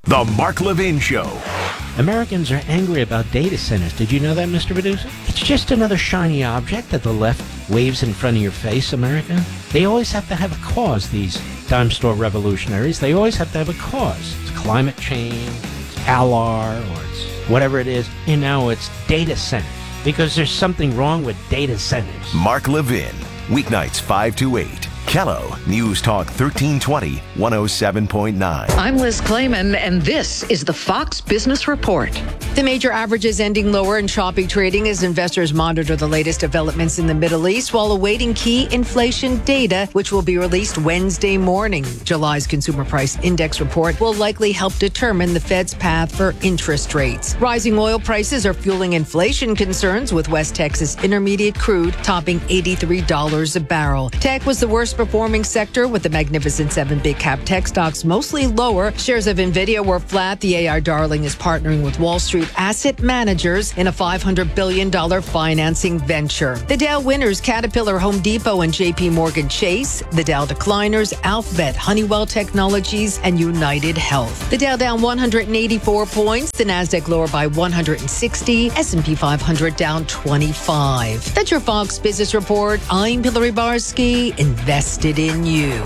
The Mark Levin Show. Americans are angry about data centers. Did you know that, Mr. Producer? It's just another shiny object that the left waves in front of your face, America. They always have to have a cause, these dime store revolutionaries. They always have to have a cause. It's climate change, it's ALAR, or it's whatever it is. And now it's data centers, because there's something wrong with data centers. Mark Levin, weeknights 5 to 8. Kello, News Talk 1320, 107.9. I'm Liz Clayman, and this is the Fox Business Report. The major averages ending lower in choppy trading as investors monitor the latest developments in the Middle East while awaiting key inflation data, which will be released Wednesday morning. July's Consumer Price Index report will likely help determine the Fed's path for interest rates. Rising oil prices are fueling inflation concerns, with West Texas Intermediate crude topping $83 a barrel. Tech was the worst performing sector, with the Magnificent Seven big cap tech stocks mostly lower. Shares of Nvidia were flat. The AI darling is partnering with Wall Street asset managers in a $500 billion financing venture. The Dow winners, Caterpillar, Home Depot, and JP Morgan Chase. The Dow decliners, Alphabet, Honeywell Technologies, and United Health. The Dow down 184 points. The Nasdaq lower by 160. S&P 500 down 25. That's your Fox Business Report. I'm Hillary Barsky. Invested in you.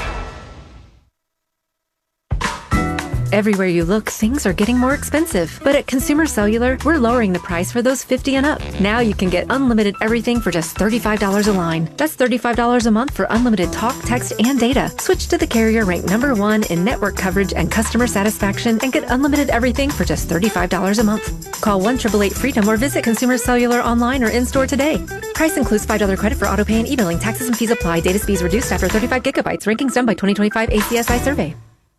Everywhere you look, things are getting more expensive. But at Consumer Cellular, we're lowering the price for those 50 and up. Now you can get unlimited everything for just $35 a line. That's $35 a month for unlimited talk, text, and data. Switch to the carrier ranked #1 in network coverage and customer satisfaction and get unlimited everything for just $35 a month. Call 1-888-FREEDOM or visit Consumer Cellular online or in-store today. Price includes $5 credit for auto pay and e-billing. Taxes and fees apply. Data speeds reduced after 35 gigabytes. Rankings done by 2025 ACSI survey.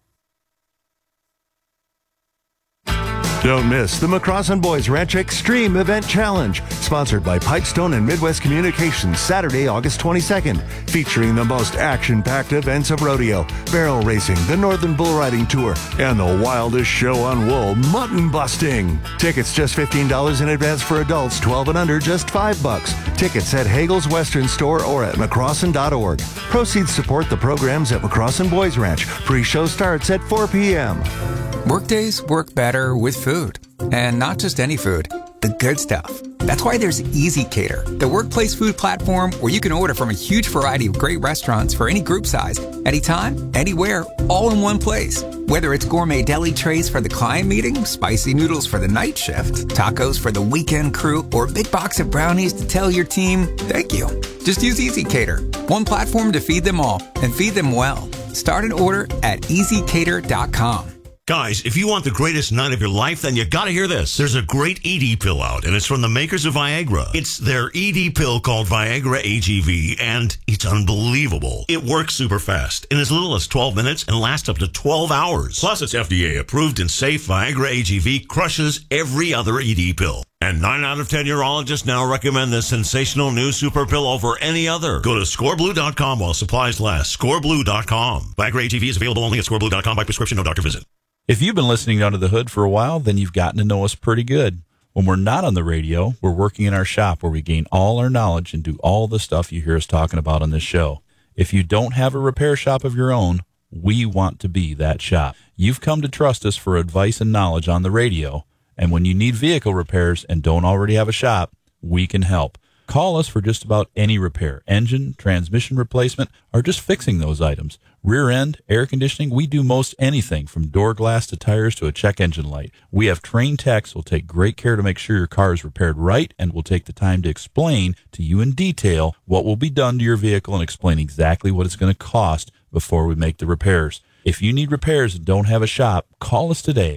Don't miss the McCrossin Boys Ranch Extreme Event Challenge, sponsored by Pipestone and Midwest Communications, Saturday, August 22nd, featuring the most action-packed events of rodeo, barrel racing, the Northern Bull Riding Tour, and the wildest show on wool, mutton busting. Tickets just $15 in advance for adults, 12 and under, just $5. Tickets at Hagel's Western Store or at McCrossin.org. Proceeds support the programs at McCrossin Boys Ranch. Pre-show starts at 4 p.m. Workdays work better with food. And not just any food, the good stuff. That's why there's Easy Cater, the workplace food platform where you can order from a huge variety of great restaurants for any group size, anytime, anywhere, all in one place. Whether it's gourmet deli trays for the client meeting, spicy noodles for the night shift, tacos for the weekend crew, or a big box of brownies to tell your team, thank you. Just use Easy Cater, one platform to feed them all, and feed them well. Start an order at easycater.com. Guys, if you want the greatest night of your life, then you gotta hear this. There's a great ED pill out, and it's from the makers of Viagra. It's their ED pill called Viagra AGV, and it's unbelievable. It works super fast, in as little as 12 minutes, and lasts up to 12 hours. Plus, it's FDA approved and safe. Viagra AGV crushes every other ED pill. And 9 out of 10 urologists now recommend this sensational new super pill over any other. Go to scoreblue.com while supplies last. Scoreblue.com. Viagra AGV is available only at scoreblue.com by prescription, no doctor visit. If you've been listening Under the Hood for a while, then you've gotten to know us pretty good. When we're not on the radio, we're working in our shop where we gain all our knowledge and do all the stuff you hear us talking about on this show. If you don't have a repair shop of your own, we want to be that shop. You've come to trust us for advice and knowledge on the radio, and when you need vehicle repairs and don't already have a shop, we can help. Call us for just about any repair, engine, transmission replacement, or just fixing those items. Rear end, air conditioning, we do most anything from door glass to tires to a check engine light. We have trained techs who will take great care to make sure your car is repaired right, and will take the time to explain to you in detail what will be done to your vehicle and explain exactly what it's going to cost before we make the repairs. If you need repairs and don't have a shop, call us today,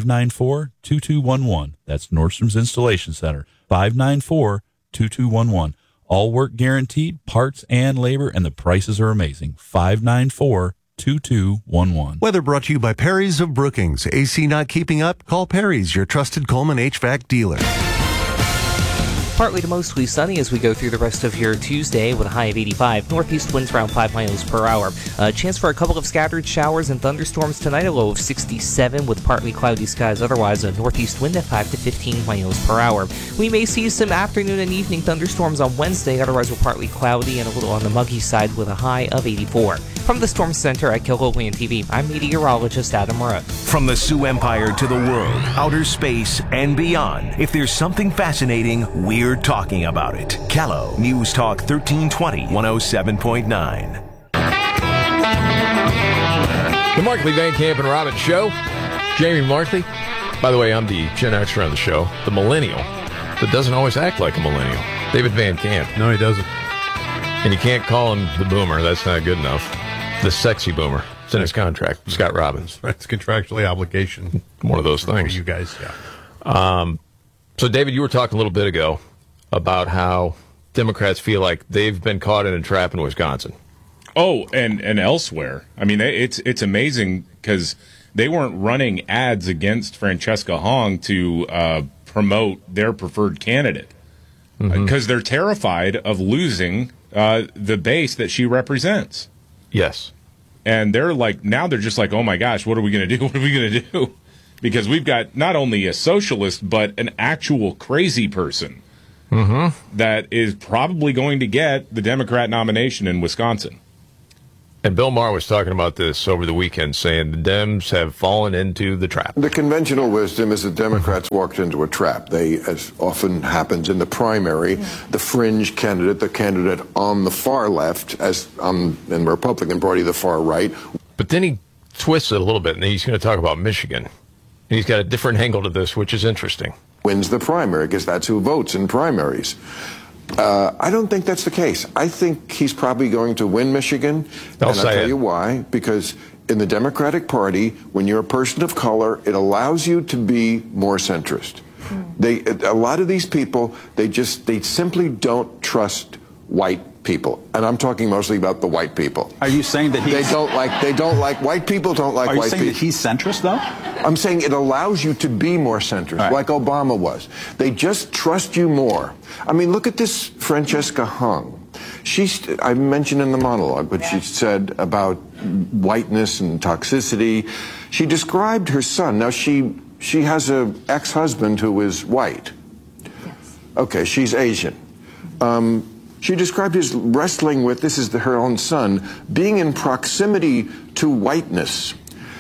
594-2211. That's Nordstrom's Installation Center, 594-2211. All work guaranteed, parts and labor, and the prices are amazing. 594-2211. Weather brought to you by Perry's of Brookings. AC not keeping up? Call Perry's, your trusted Coleman HVAC dealer. Partly to mostly sunny as we go through the rest of your Tuesday with a high of 85. Northeast winds around 5 miles per hour. Chance for a couple of scattered showers and thunderstorms tonight, a low of 67 with partly cloudy skies. Otherwise, a northeast wind at 5 to 15 miles per hour. We may see some afternoon and evening thunderstorms on Wednesday. Otherwise, we're partly cloudy and a little on the muggy side with a high of 84. From the Storm Center at KILOLAND TV, I'm meteorologist Adam Rutt. From the Sioux Empire to the world, outer space, and beyond, if there's something fascinating, we're talking about it. Callow News Talk 1320, 107.9. The Markley, Van Camp, and Robbins Show. Jamie Markley. By the way, I'm the Gen Xer on the show, the millennial that doesn't always act like a millennial. David Van Camp. No, he doesn't. And you can't call him the boomer. That's not good enough. The sexy boomer. It's in his contract. Scott Robbins. That's contractually obligation. One of those things. For you guys, yeah. So, David, you were talking a little bit ago about how Democrats feel like they've been caught in a trap in Wisconsin. Oh, and elsewhere. I mean, it's amazing because they weren't running ads against Francesca Hong to promote their preferred candidate because they're terrified of losing the base that she represents. Yes. And they're like, now they're just like, oh my gosh, what are we going to do? What are we going to do? Because we've got not only a socialist, but an actual crazy person that is probably going to get the Democrat nomination in Wisconsin. And Bill Maher was talking about this over the weekend, saying the Dems have fallen into the trap. The conventional wisdom is that Democrats walked into a trap. They, as often happens in the primary, the fringe candidate, the candidate on the far left, as in the Republican Party, the far right. But then he twists it a little bit, and he's going to talk about Michigan. And he's got a different angle to this, which is interesting. Wins the primary, because that's who votes in primaries. I don't think that's the case. I think he's probably going to win Michigan. And I'll tell you why. Because in the Democratic Party, when you're a person of color, it allows you to be more centrist. A lot of these people, they simply don't trust white people. And I'm talking mostly about the white people. Are you saying that they don't like white people don't like white people? Are you saying that he's centrist, though? I'm saying it allows you to be more centrist, like Obama was. They just trust you more. I mean, look at this Francesca Hung. I mentioned in the monologue what she said about whiteness and toxicity. She described her son. Now, she has an ex-husband who is white. Yes. Okay, she's Asian. She described his wrestling with, this is her own son, being in proximity to whiteness.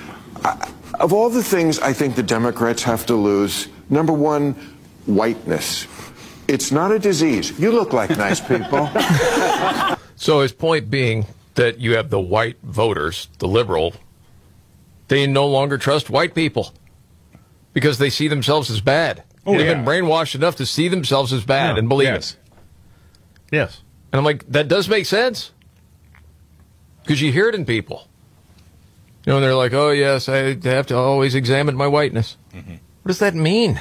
Of all the things I think the Democrats have to lose, number one, whiteness. It's not a disease. You look like nice people. So his point being that you have the white voters, the liberal, they no longer trust white people because they see themselves as bad. They've been brainwashed enough to see themselves as bad and believe it. Yes. And I'm like, that does make sense. Because you hear it in people. You know, and they're like, oh, yes, I have to always examine my whiteness. What does that mean?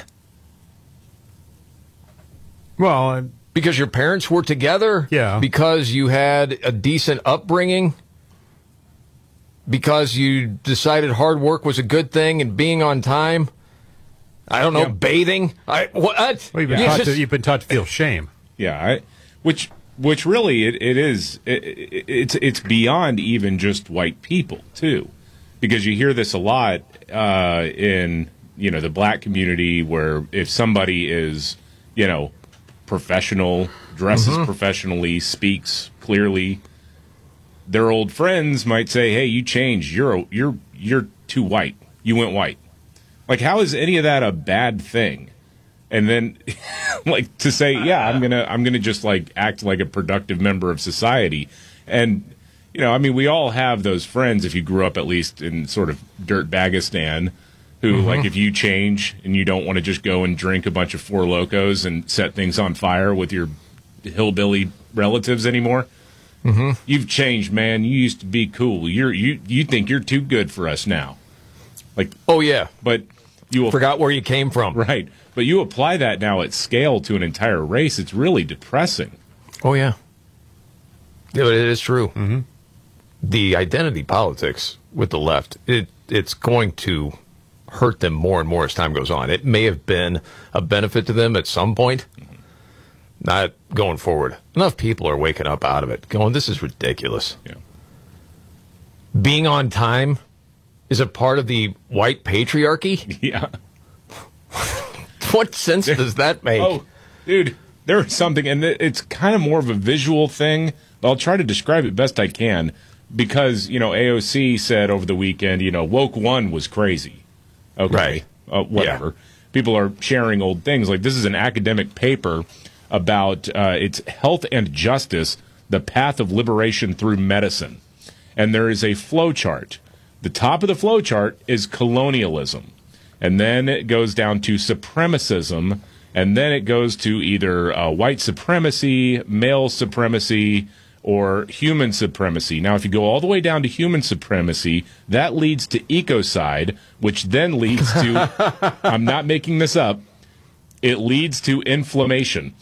Well, because your parents were together? Yeah. Because you had a decent upbringing? Because you decided hard work was a good thing and being on time? I don't know, bathing? What? Well, you've been taught to feel shame. Yeah, which really it's beyond even just white people too, because you hear this a lot in the black community, where if somebody is professional, dresses professionally, speaks clearly, their old friends might say, "Hey, you changed. You're too white. You went white." Like, how is any of that a bad thing? And then, like, to say, yeah, I'm gonna just like act like a productive member of society, and I mean, we all have those friends, if you grew up at least in sort of Dirtbagistan, who like, if you change and you don't want to just go and drink a bunch of Four Locos and set things on fire with your hillbilly relatives anymore, you've changed, man. You used to be cool. You think you're too good for us now. Like, oh yeah, but you forgot where you came from, right? But you apply that now at scale to an entire race, it's really depressing. Oh, yeah. Yeah, but it is true. The identity politics with the left, it's going to hurt them more and more as time goes on. It may have been a benefit to them at some point, not going forward. Enough people are waking up out of it, going, this is ridiculous. Yeah. Being on time is a part of the white patriarchy? Yeah. What sense does that make? Oh, dude, there is something, and it's kind of more of a visual thing. I'll try to describe it best I can. because, AOC said over the weekend, woke one was crazy. Okay. Right. Whatever. Yeah. People are sharing old things. Like, this is an academic paper about it's Health and Justice, the Path of Liberation Through Medicine. And there is a flow chart. The top of the flow chart is colonialism. And then it goes down to supremacism. And then it goes to either white supremacy, male supremacy, or human supremacy. Now, if you go all the way down to human supremacy, that leads to ecocide, which then leads to, I'm not making this up, it leads to inflammation.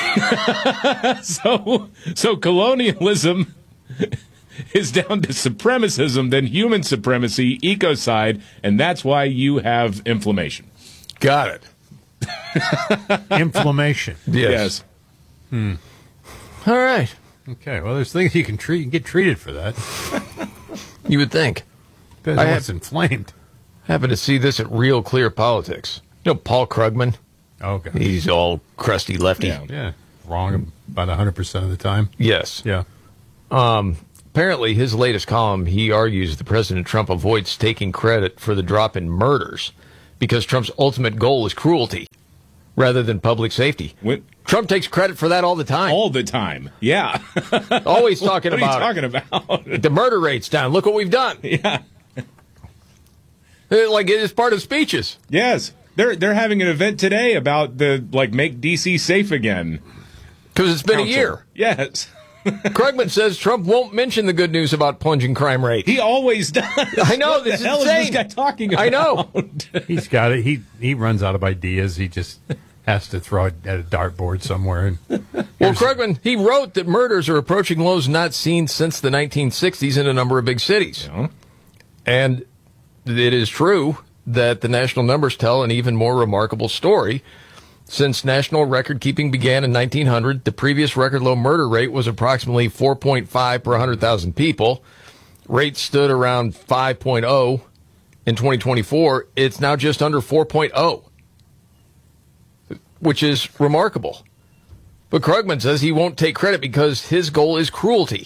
So colonialism is down to supremacism, then human supremacy, ecocide, and that's why you have inflammation. Got it. Inflammation. Yes. All right. Okay. Well, there's things you can treat. You can get treated for that. You would think. Depends on what's inflamed. Happened to see this at Real Clear Politics. Paul Krugman? Okay. He's all crusty lefty. Yeah. Wrong about 100% of the time. Yes. Yeah. Apparently, his latest column, he argues that President Trump avoids taking credit for the drop in murders because Trump's ultimate goal is cruelty rather than public safety. Trump takes credit for that all the time. All the time. Yeah. Always talking about What are you talking about? the murder rate's down. Look what we've done. Yeah. Like it is part of speeches. Yes. They're having an event today about make DC safe again. Because it's been a year. Yes. Krugman says Trump won't mention the good news about plunging crime rate. He always does. I know. What This the hell is insane. is this guy talking about? I know. He's got it. He runs out of ideas. He just has to throw it at a dartboard somewhere. Well, Krugman, he wrote that murders are approaching lows not seen since the 1960s in a number of big cities. Yeah. And it is true that the national numbers tell an even more remarkable story. Since national record keeping began in 1900, the previous record low murder rate was approximately 4.5 per 100,000 people. Rate stood around 5.0 in 2024. It's now just under 4.0, which is remarkable. But Krugman says he won't take credit because his goal is cruelty.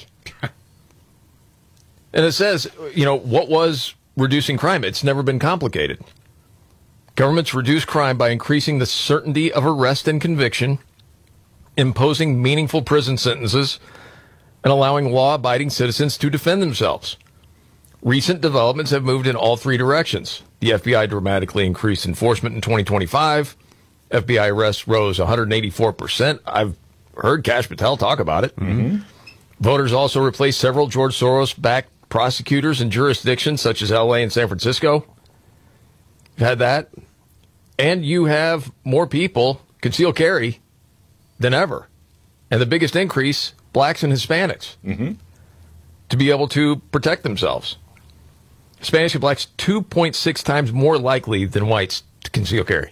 And it says, what was reducing crime? It's never been complicated. Governments reduce crime by increasing the certainty of arrest and conviction, imposing meaningful prison sentences, and allowing law-abiding citizens to defend themselves. Recent developments have moved in all three directions. The FBI dramatically increased enforcement in 2025. FBI arrests rose 184%. I've heard Kash Patel talk about it. Mm-hmm. Voters also replaced several George Soros-backed prosecutors in jurisdictions such as L.A. and San Francisco. You've had that. And you have more people conceal carry than ever. And the biggest increase, blacks and Hispanics, to be able to protect themselves. Hispanics and blacks 2.6 times more likely than whites to conceal carry.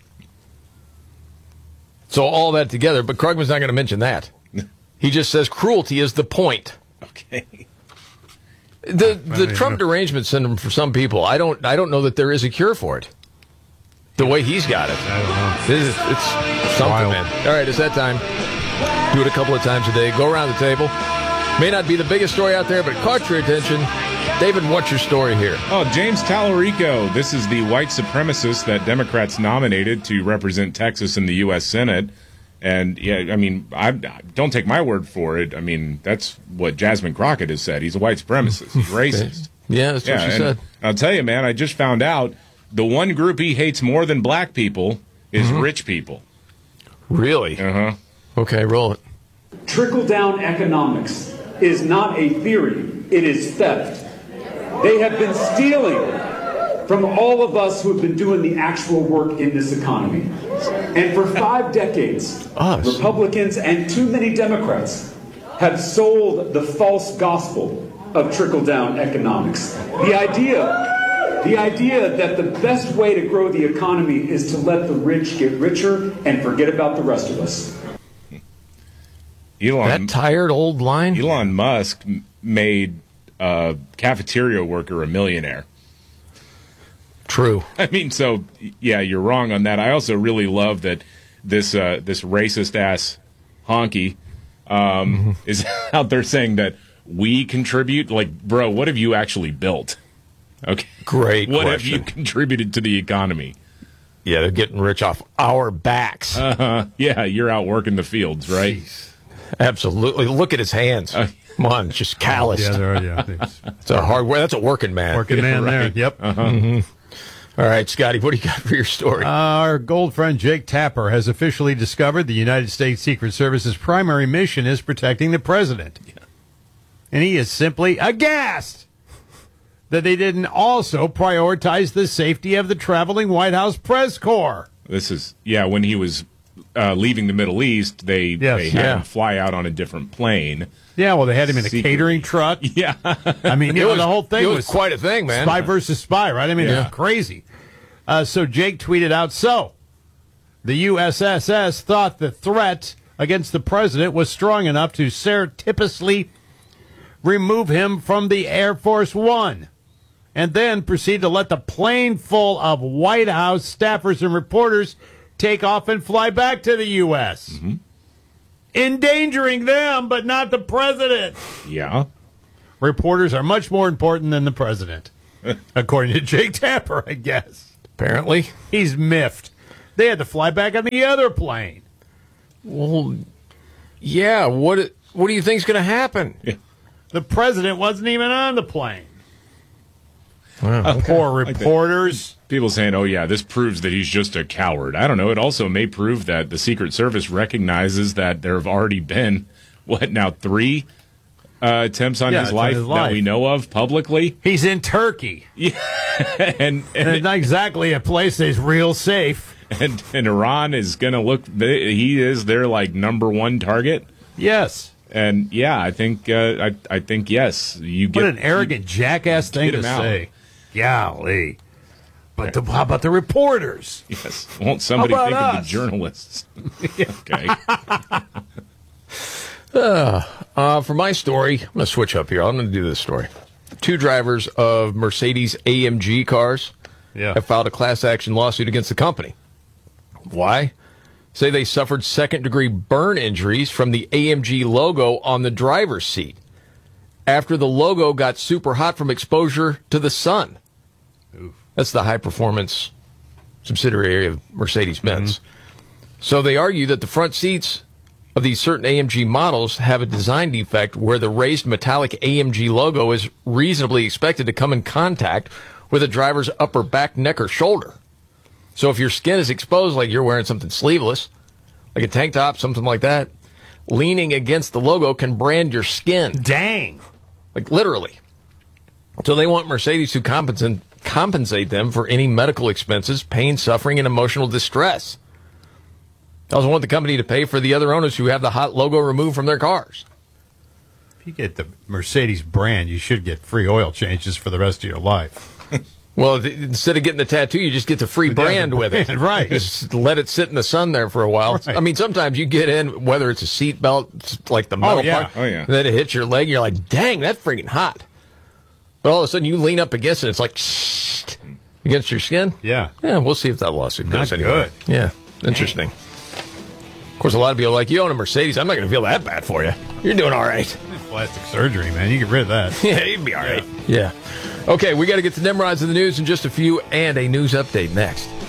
So all that together, but Krugman's not going to mention that. He just says cruelty is the point. Okay. The Trump derangement syndrome for some people, I don't know that there is a cure for it. The way he's got it. I don't know. It's something, man. All right, it's that time. Do it a couple of times a day. Go around the table. May not be the biggest story out there, but it caught your attention. David, what's your story here? Oh, James Tallarico. This is the white supremacist that Democrats nominated to represent Texas in the U.S. Senate. And, yeah, I mean, I don't take my word for it. I mean, that's what Jasmine Crockett has said. He's a white supremacist. He's racist. Yeah, that's what she said. I'll tell you, man, I just found out the one group he hates more than black people is rich people. Really? Uh-huh. Okay, roll it. Trickle-down economics is not a theory. It is theft. They have been stealing from all of us who have been doing the actual work in this economy. And for 5 decades, Republicans and too many Democrats have sold the false gospel of trickle-down economics. The idea that the best way to grow the economy is to let the rich get richer and forget about the rest of us. That tired old line? Elon Musk made a cafeteria worker a millionaire. True. I mean, so, yeah, you're wrong on that. I also really love that this racist-ass honky is out there saying that we contribute? Like, bro, what have you actually built? Okay. Great What question. have you contributed to the economy? Yeah, they're getting rich off our backs. Yeah, you're out working the fields, right? Absolutely. Look at his hands. Come on, just calloused. Yeah, there are, yeah. It's a hard way. That's a working man. Working man there. Yep. All right, Scotty, what do you got for your story? Our gold friend Jake Tapper has officially discovered the United States Secret Service's primary mission is protecting the president. Yeah. And he is simply aghast that they didn't also prioritize the safety of the traveling White House press corps. This is, when he was leaving the Middle East, they had him fly out on a different plane. Yeah, well, they had him in a catering truck. Yeah. I mean, the whole thing was quite a thing, man. Spy versus spy, right? I mean, it was crazy. So Jake tweeted out, the USSS thought the threat against the president was strong enough to surreptitiously remove him from the Air Force One, and then proceed to let the plane full of White House staffers and reporters take off and fly back to the U.S., endangering them, but not the president. Yeah. Reporters are much more important than the president, according to Jake Tapper, I guess. Apparently. He's miffed. They had to fly back on the other plane. Well, yeah, what do you think's going to happen? Yeah. The president wasn't even on the plane. Wow, Poor reporters. People saying, oh, yeah, this proves that he's just a coward. I don't know. It also may prove that the Secret Service recognizes that there have already been, 3 attempts on his life that we know of publicly? He's in Turkey. Yeah. and it's not exactly a place that's real safe. And Iran is going to look, he is their, number one target. Yes. And, I think, yes. What an arrogant jackass thing to say. Golly. But how about the reporters? Yes. Won't somebody think of the journalists? Okay. For my story, I'm going to switch up here. I'm going to do this story. 2 drivers of Mercedes AMG cars have filed a class action lawsuit against the company. Why? Say they suffered second-degree burn injuries from the AMG logo on the driver's seat after the logo got super hot from exposure to the sun. That's the high-performance subsidiary of Mercedes-Benz. So they argue that the front seats of these certain AMG models have a design defect where the raised metallic AMG logo is reasonably expected to come in contact with a driver's upper back, neck, or shoulder. So if your skin is exposed, like you're wearing something sleeveless, like a tank top, something like that, leaning against the logo can brand your skin. Dang. Like literally. So they want Mercedes to compensate them for any medical expenses, pain, suffering, and emotional distress. They also want the company to pay for the other owners who have the hot logo removed from their cars. If you get the Mercedes brand, you should get free oil changes for the rest of your life. Well, instead of getting the tattoo, you just get the free brand with it. Right. Just let it sit in the sun there for a while. Right. I mean, sometimes you get in, whether it's a seat belt, like the metal part, and then it hits your leg, you're like, dang, that's freaking hot. But all of a sudden, you lean up against it, it's like, against your skin? Yeah. Yeah, we'll see if that lawsuit goes Not anywhere. good. Yeah, interesting. Of course, a lot of people are like, you own a Mercedes, I'm not going to feel that bad for you. You're doing all right. Plastic surgery, man. You get rid of that. Yeah, you'd be all right. Yeah. Okay, we got to get to Nimrods in the news in just a few and a news update next.